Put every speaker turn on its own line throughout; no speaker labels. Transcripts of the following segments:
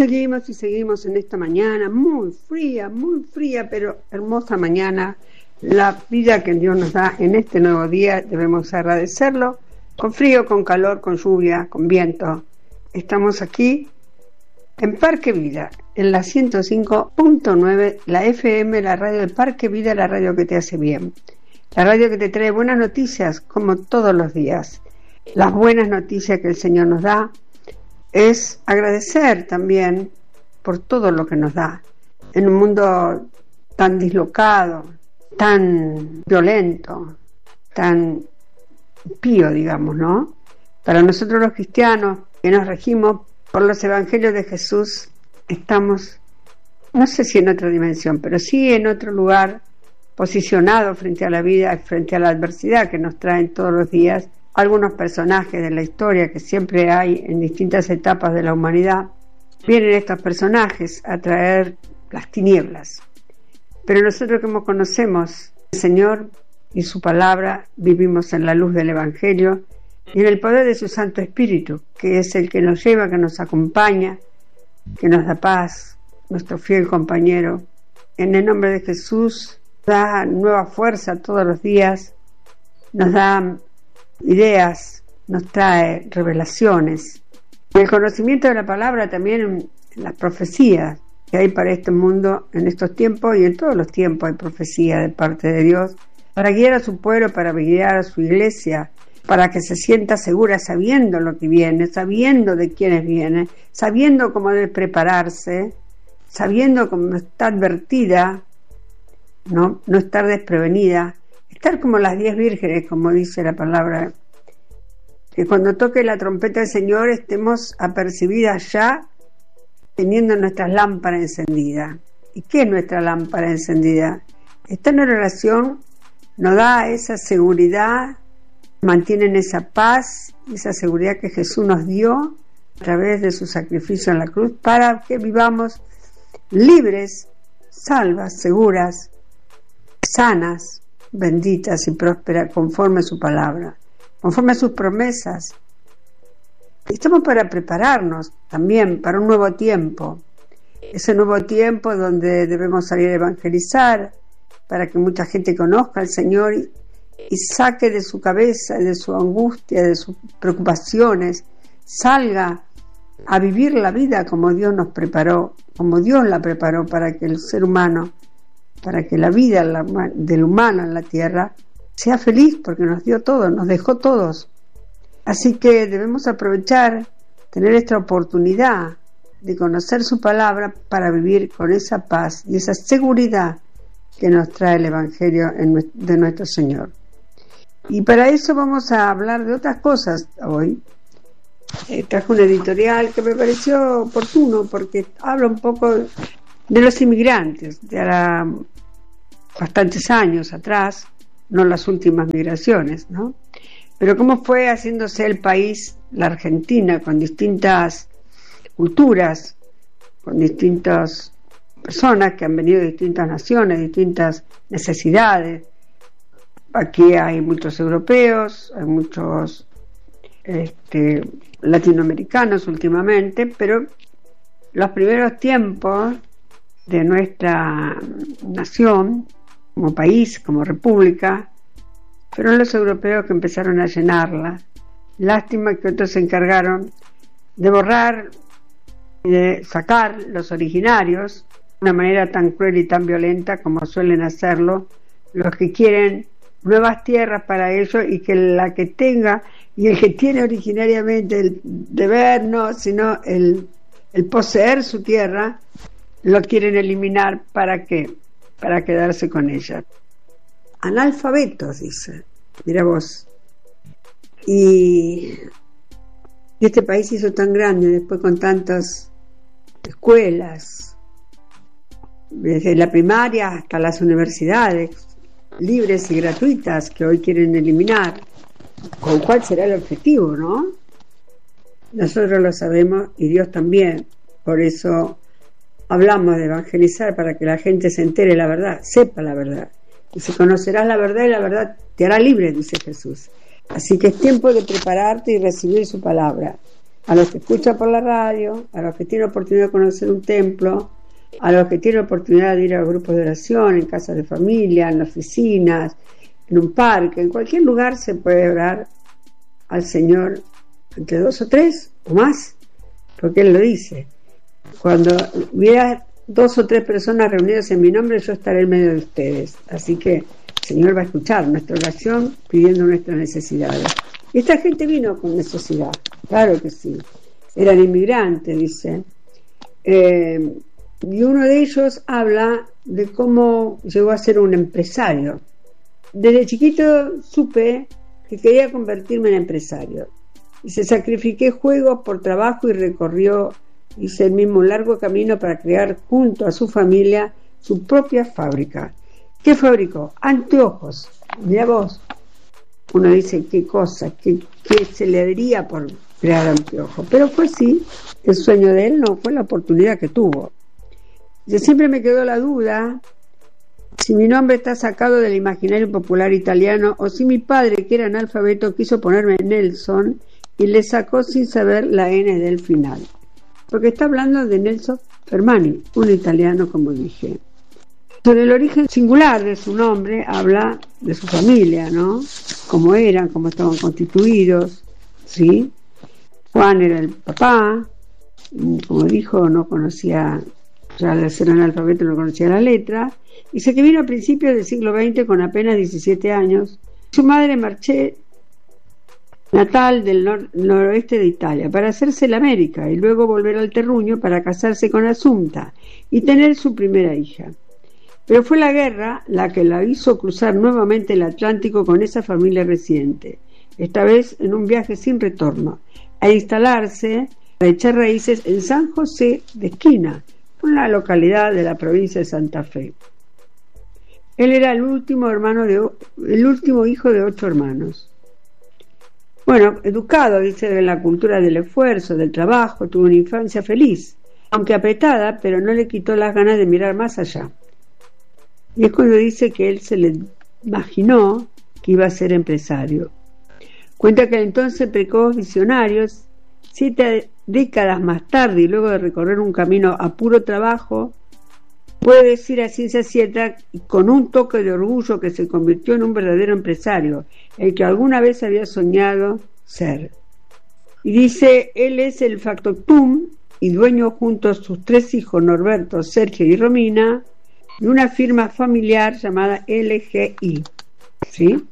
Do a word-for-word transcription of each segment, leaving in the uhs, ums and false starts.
seguimos y seguimos en esta mañana muy fría, muy fría, pero hermosa mañana. La vida que Dios nos da en este nuevo día debemos agradecerlo, con frío, con calor, con lluvia, con viento. Estamos aquí en Parque Vida, en la ciento cinco punto nueve, la F M, la radio del Parque Vida, la radio que te hace bien. La radio que te trae buenas noticias, como todos los días. Las buenas noticias que el Señor nos da es agradecer también por todo lo que nos da. En un mundo tan dislocado, tan violento, tan pío, digamos, ¿no? Para nosotros los cristianos, que nos regimos por los evangelios de Jesús, estamos, no sé si en otra dimensión, pero sí en otro lugar, posicionado frente a la vida, frente a la adversidad que nos traen todos los días algunos personajes de la historia que siempre hay en distintas etapas de la humanidad. Vienen estos personajes a traer las tinieblas, pero nosotros como conocemos al Señor y su palabra, vivimos en la luz del Evangelio y en el poder de su Santo Espíritu, que es el que nos lleva, que nos acompaña, que nos da paz, nuestro fiel compañero. En el nombre de Jesús da nueva fuerza todos los días, nos da ideas, nos trae revelaciones. El conocimiento de la palabra también, las profecías que hay para este mundo en estos tiempos y en todos los tiempos hay profecía de parte de Dios para guiar a su pueblo, para guiar a su iglesia, para que se sienta segura sabiendo lo que viene, sabiendo de quiénes viene, sabiendo cómo debe prepararse, sabiendo cómo está advertida, no, no estar desprevenida, estar como las diez vírgenes, como dice la palabra, que cuando toque la trompeta del Señor estemos apercibidas ya teniendo nuestras lámparas encendidas. ¿Y qué es nuestra lámpara encendida? Estar en oración nos da esa seguridad, mantienen esa paz, esa seguridad que Jesús nos dio a través de su sacrificio en la cruz para que vivamos libres, salvas, seguras, sanas, benditas y prósperas conforme a su palabra, conforme a sus promesas. Estamos para prepararnos también para un nuevo tiempo, ese nuevo tiempo donde debemos salir a evangelizar para que mucha gente conozca al Señor y, y saque de su cabeza, de su angustia, de sus preocupaciones, salga a vivir la vida como Dios nos preparó, como Dios la preparó para que el ser humano, para que la vida del humano en la tierra sea feliz, porque nos dio todo, nos dejó todos. Así que debemos aprovechar, tener esta oportunidad de conocer su palabra para vivir con esa paz y esa seguridad que nos trae el Evangelio de nuestro Señor. Y para eso vamos a hablar de otras cosas hoy. Eh, traje un editorial que me pareció oportuno porque habla un poco de los inmigrantes de ahora bastantes años atrás, no las últimas migraciones, ¿no? Pero cómo fue haciéndose el país, la Argentina, con distintas culturas, con distintas personas que han venido de distintas naciones, distintas necesidades. Aquí hay muchos europeos, hay muchos este, latinoamericanos últimamente, pero los primeros tiempos de nuestra nación, como país, como república, fueron los europeos que empezaron a llenarla. Lástima que otros se encargaron de borrar y de sacar los originarios de una manera tan cruel y tan violenta como suelen hacerlo los que quieren nuevas tierras para ellos, y que la que tenga y el que tiene originariamente el deber, no, sino el, el poseer su tierra, lo quieren eliminar. ¿Para qué? Para quedarse con ella. Analfabetos, dice, mira vos. Y, y este país se hizo tan grande después con tantas escuelas, desde la primaria hasta las universidades, libres y gratuitas, que hoy quieren eliminar. ¿Con cuál será el objetivo, no? Nosotros lo sabemos y Dios también. Por eso hablamos de evangelizar, para que la gente se entere de la verdad, sepa la verdad. Y se conocerás la verdad y la verdad te hará libre, dice Jesús. Así que es tiempo de prepararte y recibir su palabra. a los que escuchan por la radio, a los que tienen oportunidad de conocer un templo, a los que tienen oportunidad de ir a los grupos de oración, en casas de familia, en oficinas, en un parque, en cualquier lugar se puede orar al Señor entre dos o tres o más, porque Él lo dice. Cuando hubiera dos o tres personas reunidas en mi nombre, yo estaré en medio de ustedes. Así que el Señor va a escuchar nuestra oración pidiendo nuestras necesidades. Y esta gente vino con necesidad, claro que sí. Eran inmigrantes, dice. Eh, y uno de ellos habla de cómo llegó a ser un empresario. Desde chiquito supe que quería convertirme en empresario. Y se sacrifiqué juegos por trabajo y recorrió, hice el mismo largo camino para crear junto a su familia su propia fábrica. ¿Qué fabricó? Anteojos. Mira vos. Uno dice, qué cosa, qué, qué se le daría por crear anteojos. Pero fue sí, el sueño de él no fue la oportunidad que tuvo. Yo siempre me quedó la duda si mi nombre está sacado del imaginario popular italiano o si mi padre, que era analfabeto, quiso ponerme Nelson y le sacó sin saber la N del final. Porque está hablando de Nelson Fermani, un italiano, como dije. Sobre el origen singular de su nombre habla de su familia, ¿no? Cómo eran, cómo estaban constituidos, ¿sí? Juan era el papá, como dijo, no conocía, ya al ser analfabeto no conocía la letra. Dice que vino a principios del siglo veinte con apenas diecisiete años. Su madre Marché, natal del nor- noroeste de Italia, para hacerse la América y luego volver al terruño para casarse con Asunta y tener su primera hija. Pero fue la guerra la que la hizo cruzar nuevamente el Atlántico con esa familia reciente, esta vez en un viaje sin retorno, a instalarse, a echar raíces en San José de Esquina, una localidad de la provincia de Santa Fe. Él era el último hermano de, el último hijo de ocho hermanos. Bueno, educado, dice, en la cultura del esfuerzo, del trabajo, tuvo una infancia feliz, aunque apretada, pero no le quitó las ganas de mirar más allá. Y es cuando dice que él se le imaginó que iba a ser empresario. Cuenta que entonces precoz visionario, siete décadas más tarde y luego de recorrer un camino a puro trabajo, puede decir a ciencia cierta, con un toque de orgullo, que se convirtió en un verdadero empresario, el que alguna vez había soñado ser. Y dice, él es el factotum y dueño junto a sus tres hijos, Norberto, Sergio y Romina, de una firma familiar llamada L G I. ¿Sí?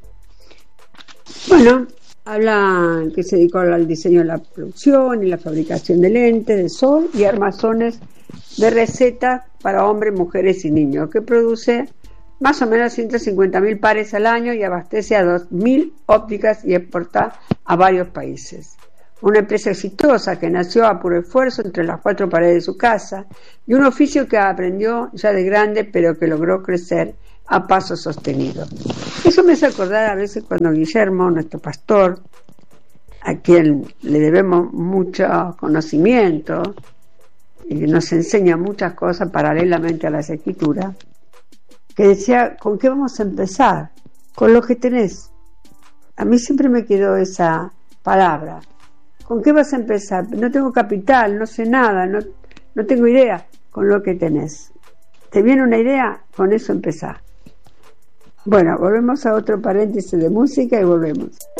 Bueno, habla que se dedicó al diseño de la producción y la fabricación de lentes de sol y armazones de recetas para hombres, mujeres y niños, que produce más o menos ciento cincuenta mil pares al año y abastece a dos mil ópticas y exporta a varios países. Una empresa exitosa que nació a puro esfuerzo entre las cuatro paredes de su casa y un oficio que aprendió ya de grande, pero que logró crecer a paso sostenido. Eso me hace acordar a veces cuando Guillermo, nuestro pastor, a quien le debemos mucho conocimiento y que nos enseña muchas cosas paralelamente a las escrituras, que decía, ¿con qué vamos a empezar? Con lo que tenés. A mí siempre me quedó esa palabra. ¿Con qué vas a empezar? No tengo capital, no sé nada, no, no tengo idea. Con lo que tenés. ¿Te viene una idea? Con eso empezá. Bueno, volvemos a otro paréntesis de música y volvemos.